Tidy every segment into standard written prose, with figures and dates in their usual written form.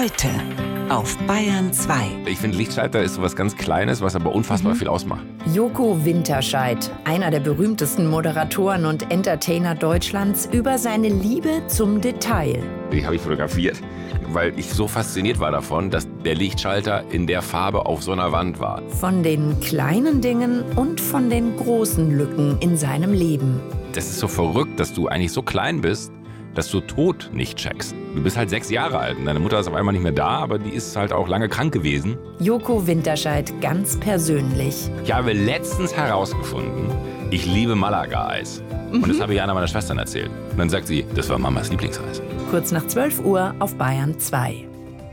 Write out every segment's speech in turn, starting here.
Heute auf Bayern 2. Ich finde, Lichtschalter ist sowas ganz Kleines, was aber unfassbar viel ausmacht. Joko Winterscheid, einer der berühmtesten Moderatoren und Entertainer Deutschlands, über seine Liebe zum Detail. Die habe ich fotografiert, weil ich so fasziniert war davon, dass der Lichtschalter in der Farbe auf so einer Wand war. Von den kleinen Dingen und von den großen Lücken in seinem Leben. Das ist so verrückt, dass du eigentlich so klein bist, dass du Tod nicht checkst. Du bist halt 6 Jahre alt und deine Mutter ist auf einmal nicht mehr da, aber die ist halt auch lange krank gewesen. Joko Winterscheid ganz persönlich. Ich habe letztens herausgefunden, ich liebe Malaga-Eis. Und das habe ich einer meiner Schwestern erzählt. Und dann sagt sie, das war Mamas Lieblingseis. Kurz nach 12 Uhr auf Bayern 2.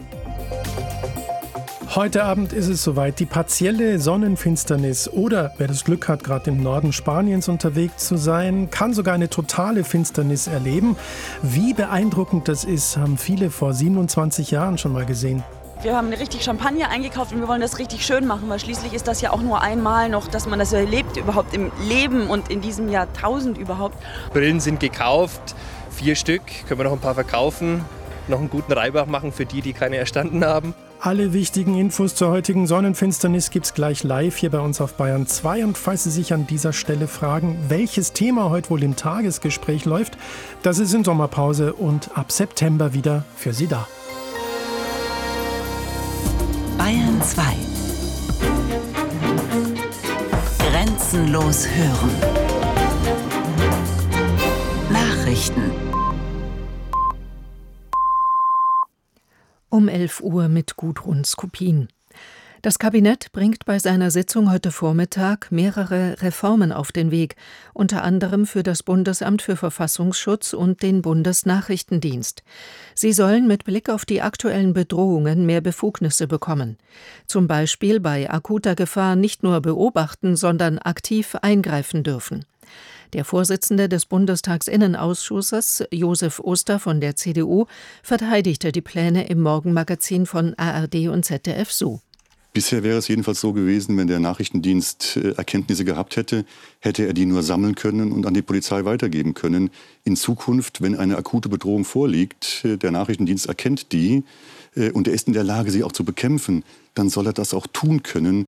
Heute Abend ist es soweit. Die partielle Sonnenfinsternis oder, wer das Glück hat, gerade im Norden Spaniens unterwegs zu sein, kann sogar eine totale Finsternis erleben. Wie beeindruckend das ist, haben viele vor 27 Jahren schon mal gesehen. Wir haben richtig Champagner eingekauft und wir wollen das richtig schön machen, weil schließlich ist das ja auch nur einmal noch, dass man das erlebt, überhaupt im Leben und in diesem Jahrtausend überhaupt. Brillen sind gekauft, 4 Stück, können wir noch ein paar verkaufen, noch einen guten Reibach machen für die keine erstanden haben. Alle wichtigen Infos zur heutigen Sonnenfinsternis gibt's gleich live hier bei uns auf Bayern 2. Und falls Sie sich an dieser Stelle fragen, welches Thema heute wohl im Tagesgespräch läuft, das ist in Sommerpause und ab September wieder für Sie da. Bayern 2. Grenzenlos hören. Nachrichten. Um 11 Uhr mit Gudrun Skopin. Das Kabinett bringt bei seiner Sitzung heute Vormittag mehrere Reformen auf den Weg, unter anderem für das Bundesamt für Verfassungsschutz und den Bundesnachrichtendienst. Sie sollen mit Blick auf die aktuellen Bedrohungen mehr Befugnisse bekommen. Zum Beispiel bei akuter Gefahr nicht nur beobachten, sondern aktiv eingreifen dürfen. Der Vorsitzende des Bundestagsinnenausschusses, Josef Oster von der CDU, verteidigte die Pläne im Morgenmagazin von ARD und ZDF so. Bisher wäre es jedenfalls so gewesen, wenn der Nachrichtendienst Erkenntnisse gehabt hätte, hätte er die nur sammeln können und an die Polizei weitergeben können. In Zukunft, wenn eine akute Bedrohung vorliegt, der Nachrichtendienst erkennt die und er ist in der Lage, sie auch zu bekämpfen, dann soll er das auch tun können.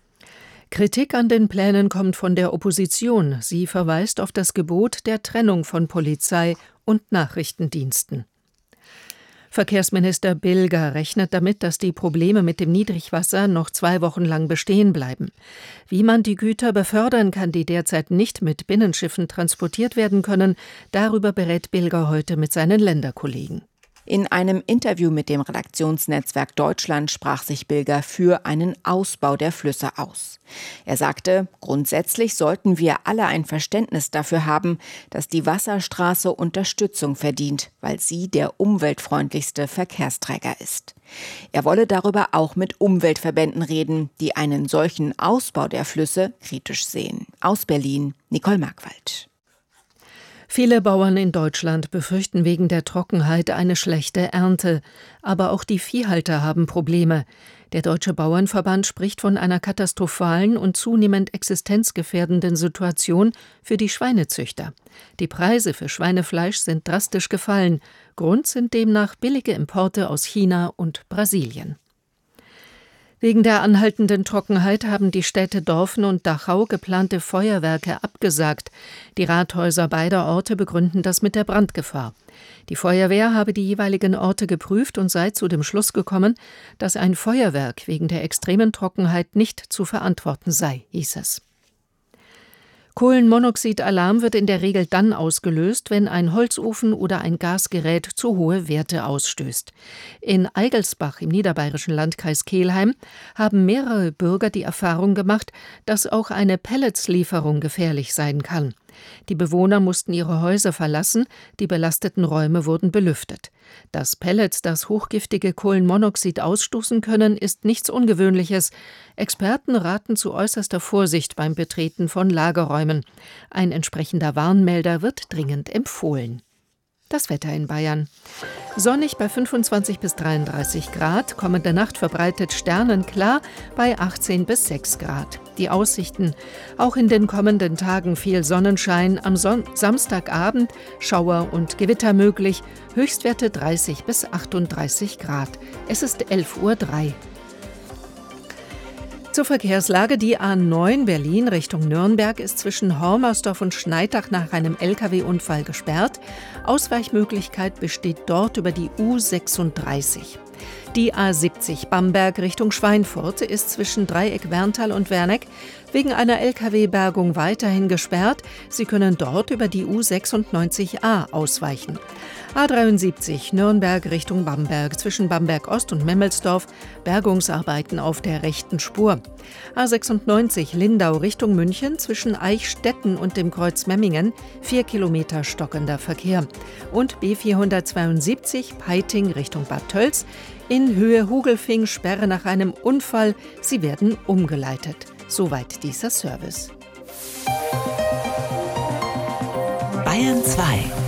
Kritik an den Plänen kommt von der Opposition. Sie verweist auf das Gebot der Trennung von Polizei und Nachrichtendiensten. Verkehrsminister Bilger rechnet damit, dass die Probleme mit dem Niedrigwasser noch 2 Wochen lang bestehen bleiben. Wie man die Güter befördern kann, die derzeit nicht mit Binnenschiffen transportiert werden können, darüber berät Bilger heute mit seinen Länderkollegen. In einem Interview mit dem Redaktionsnetzwerk Deutschland sprach sich Bilger für einen Ausbau der Flüsse aus. Er sagte, grundsätzlich sollten wir alle ein Verständnis dafür haben, dass die Wasserstraße Unterstützung verdient, weil sie der umweltfreundlichste Verkehrsträger ist. Er wolle darüber auch mit Umweltverbänden reden, die einen solchen Ausbau der Flüsse kritisch sehen. Aus Berlin, Nicole Markwald. Viele Bauern in Deutschland befürchten wegen der Trockenheit eine schlechte Ernte. Aber auch die Viehhalter haben Probleme. Der Deutsche Bauernverband spricht von einer katastrophalen und zunehmend existenzgefährdenden Situation für die Schweinezüchter. Die Preise für Schweinefleisch sind drastisch gefallen. Grund sind demnach billige Importe aus China und Brasilien. Wegen der anhaltenden Trockenheit haben die Städte Dorfen und Dachau geplante Feuerwerke abgesagt. Die Rathäuser beider Orte begründen das mit der Brandgefahr. Die Feuerwehr habe die jeweiligen Orte geprüft und sei zu dem Schluss gekommen, dass ein Feuerwerk wegen der extremen Trockenheit nicht zu verantworten sei, hieß es. Kohlenmonoxidalarm wird in der Regel dann ausgelöst, wenn ein Holzofen oder ein Gasgerät zu hohe Werte ausstößt. In Eigelsbach im niederbayerischen Landkreis Kelheim haben mehrere Bürger die Erfahrung gemacht, dass auch eine Pelletslieferung gefährlich sein kann. Die Bewohner mussten ihre Häuser verlassen, die belasteten Räume wurden belüftet. Dass Pellets das hochgiftige Kohlenmonoxid ausstoßen können, ist nichts Ungewöhnliches. Experten raten zu äußerster Vorsicht beim Betreten von Lagerräumen. Ein entsprechender Warnmelder wird dringend empfohlen. Das Wetter in Bayern. Sonnig bei 25 bis 33 Grad, kommende Nacht verbreitet sternenklar bei 18 bis 6 Grad. Die Aussichten: auch in den kommenden Tagen viel Sonnenschein, am Samstagabend Schauer und Gewitter möglich, Höchstwerte 30 bis 38 Grad. Es ist 11:03 Uhr. Zur Verkehrslage: Die A9 Berlin Richtung Nürnberg ist zwischen Hormersdorf und Schneidach nach einem Lkw-Unfall gesperrt. Ausweichmöglichkeit besteht dort über die U36. Die A70 Bamberg Richtung Schweinfurt ist zwischen Dreieck-Werntal und Werneck wegen einer Lkw-Bergung weiterhin gesperrt. Sie können dort über die U96a ausweichen. A73 Nürnberg Richtung Bamberg zwischen Bamberg Ost und Memmelsdorf, Bergungsarbeiten auf der rechten Spur. A96 Lindau Richtung München zwischen Eichstätten und dem Kreuz Memmingen, 4 Kilometer stockender Verkehr. Und B472 Peiting Richtung Bad Tölz, in Höhe Hugelfing Sperre nach einem Unfall, sie werden umgeleitet. Soweit dieser Service. Bayern 2.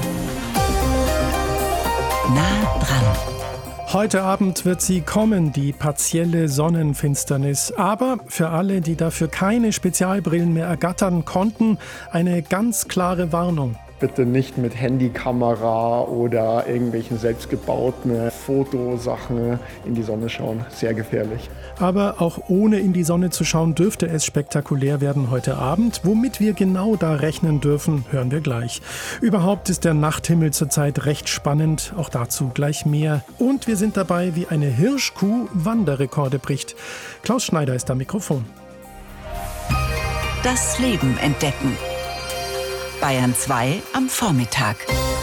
Nah dran. Heute Abend wird sie kommen, die partielle Sonnenfinsternis. Aber für alle, die dafür keine Spezialbrillen mehr ergattern konnten, eine ganz klare Warnung. Bitte nicht mit Handykamera oder irgendwelchen selbstgebauten Fotosachen in die Sonne schauen. Sehr gefährlich. Aber auch ohne in die Sonne zu schauen, dürfte es spektakulär werden heute Abend. Womit wir genau da rechnen dürfen, hören wir gleich. Überhaupt ist der Nachthimmel zurzeit recht spannend. Auch dazu gleich mehr. Und wir sind dabei, wie eine Hirschkuh Wanderrekorde bricht. Klaus Schneider ist am Mikrofon. Das Leben entdecken. Bayern 2 am Vormittag.